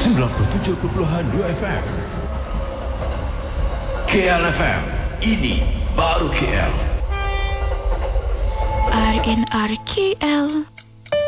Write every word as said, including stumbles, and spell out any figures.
sembilan puluh tujuh perpuluhan dua F M. K L F M, ini baru K L. R N R K L